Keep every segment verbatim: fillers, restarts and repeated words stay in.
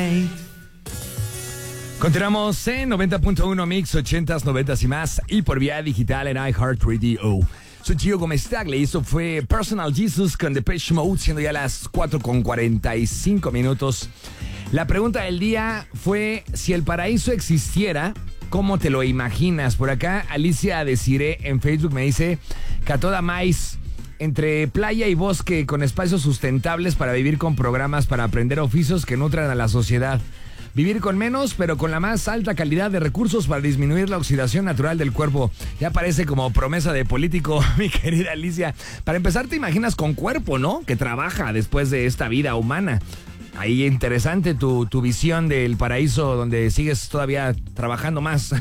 Continuamos en noventa punto uno Mix, ochentas, noventas y más, y por vía digital en iHeartRadio. Soy Gio Gómez Tagle y esto fue Personal Jesus con Depeche Mode, siendo ya las cuatro con cuarenta y cinco minutos. La pregunta del día fue: si el paraíso existiera, ¿cómo te lo imaginas? Por acá, Alicia Desiré en Facebook me dice que a toda maíz, entre playa y bosque, con espacios sustentables para vivir, con programas para aprender oficios que nutran a la sociedad. Vivir con menos, pero con la más alta calidad de recursos para disminuir la oxidación natural del cuerpo. Ya parece como promesa de político, mi querida Alicia. Para empezar, te imaginas con cuerpo, ¿no? Que trabaja después de esta vida humana. Ahí interesante tu, tu visión del paraíso, donde sigues todavía trabajando más.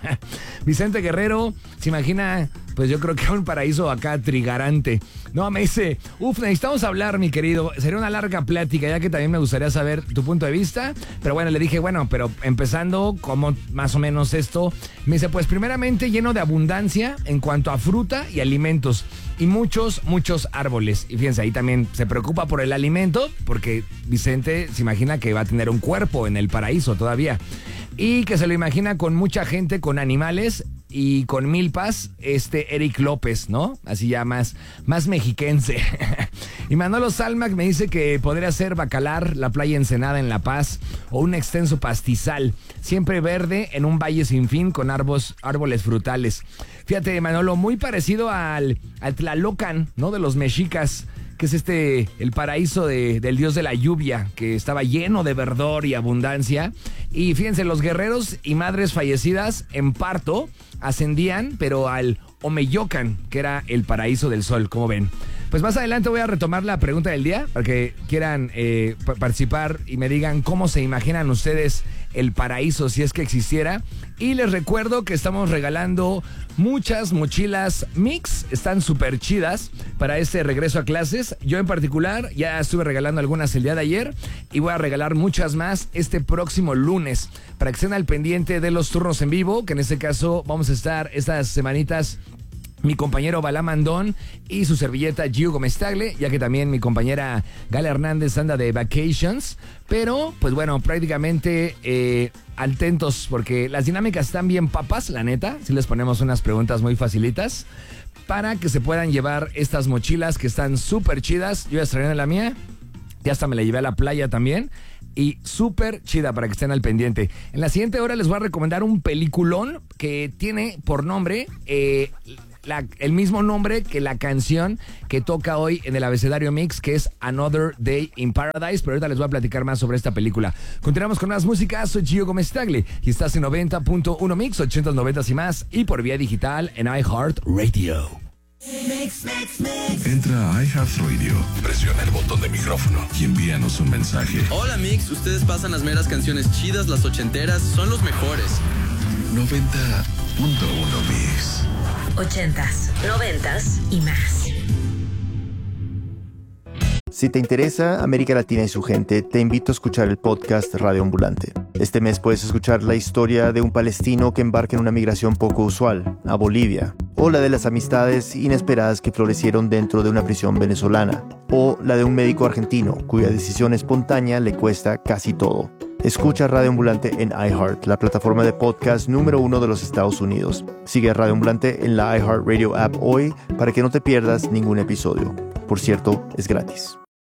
Vicente Guerrero se imagina, pues yo creo que un paraíso acá trigarante. No, me dice, uf, necesitamos hablar, mi querido. Sería una larga plática, ya que también me gustaría saber tu punto de vista. Pero bueno, le dije, bueno, pero empezando, ¿cómo más o menos esto? Me dice, pues primeramente lleno de abundancia en cuanto a fruta y alimentos. Y muchos, muchos árboles. Y fíjense, ahí también se preocupa por el alimento, porque Vicente se imagina que va a tener un cuerpo en el paraíso todavía. Y que se lo imagina con mucha gente, con animales y con milpas, este Eric López, ¿no? Así ya más, más mexiquense. Y Manolo Salmac me dice que podría ser Bacalar, la playa Ensenada en La Paz, o un extenso pastizal, siempre verde en un valle sin fin con árboles, árboles frutales. Fíjate, Manolo, muy parecido al, al Tlalocan, ¿no? De los mexicas, que es este, el paraíso de, del dios de la lluvia, que estaba lleno de verdor y abundancia. Y fíjense, los guerreros y madres fallecidas en parto ascendían, pero al Omeyocan, que era el paraíso del sol, como ven. Pues más adelante voy a retomar la pregunta del día para que quieran eh, p- participar y me digan cómo se imaginan ustedes el paraíso si es que existiera. Y les recuerdo que estamos regalando muchas mochilas Mix, están súper chidas para este regreso a clases. Yo en particular ya estuve regalando algunas el día de ayer y voy a regalar muchas más este próximo lunes para que estén al pendiente de los turnos en vivo, que en este caso vamos a estar estas semanitas mi compañero Balá Mandón y su servilleta Gio Gómez Tagle, ya que también mi compañera Gala Hernández anda de vacations. Pero, pues bueno, prácticamente eh, atentos, porque las dinámicas están bien papas, la neta. Si les ponemos unas preguntas muy facilitas para que se puedan llevar estas mochilas que están súper chidas. Yo ya estrené la mía, ya hasta me la llevé a la playa también. Y súper chida para que estén al pendiente. En la siguiente hora les voy a recomendar un peliculón que tiene por nombre eh, la, el mismo nombre que la canción que toca hoy en el abecedario Mix, que es Another Day in Paradise. Pero ahorita les voy a platicar más sobre esta película. Continuamos con más música. Soy Gio Gómez Tagle y estás en noventa punto uno Mix, ochentas, noventas y más, y por vía digital en iHeartRadio. Mix, mix, mix. Entra a iHeartRadio, presiona el botón de micrófono y envíanos un mensaje. Hola Mix, ustedes pasan las meras canciones chidas, las ochenteras, son los mejores. noventa punto uno Mix. Ochentas, noventas y más. Si te interesa América Latina y su gente, te invito a escuchar el podcast Radio Ambulante. Este mes puedes escuchar la historia de un palestino que embarca en una migración poco usual, a Bolivia, o la de las amistades inesperadas que florecieron dentro de una prisión venezolana, o la de un médico argentino cuya decisión espontánea le cuesta casi todo. Escucha Radio Ambulante en iHeart, la plataforma de podcast número uno de los Estados Unidos. Sigue a Radio Ambulante en la iHeartRadio app hoy para que no te pierdas ningún episodio. Por cierto, es gratis.